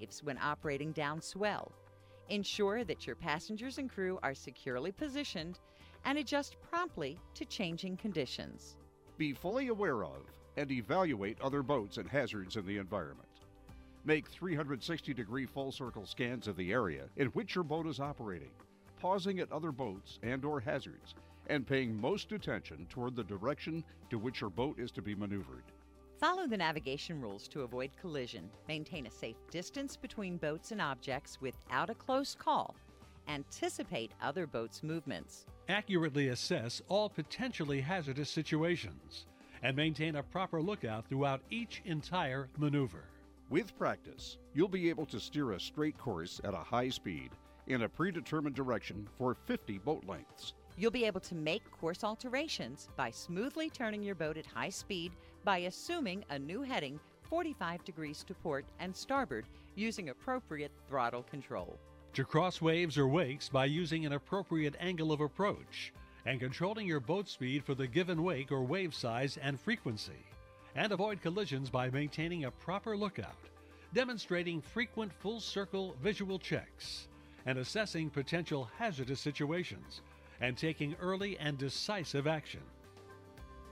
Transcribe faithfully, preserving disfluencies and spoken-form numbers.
waves when operating down swell. Ensure that your passengers and crew are securely positioned and adjust promptly to changing conditions. Be fully aware of and evaluate other boats and hazards in the environment. Make three hundred sixty degree full circle scans of the area in which your boat is operating, pausing at other boats and or hazards, and paying most attention toward the direction to which your boat is to be maneuvered. Follow the navigation rules to avoid collision. Maintain a safe distance between boats and objects without a close call. Anticipate other boats' movements. Accurately assess all potentially hazardous situations and maintain a proper lookout throughout each entire maneuver. With practice, you'll be able to steer a straight course at a high speed in a predetermined direction for fifty boat lengths. You'll be able to make course alterations by smoothly turning your boat at high speed by assuming a new heading forty-five degrees to port and starboard using appropriate throttle control. To cross waves or wakes by using an appropriate angle of approach and controlling your boat speed for the given wake or wave size and frequency. And avoid collisions by maintaining a proper lookout, demonstrating frequent full circle visual checks, and assessing potential hazardous situations, and taking early and decisive action.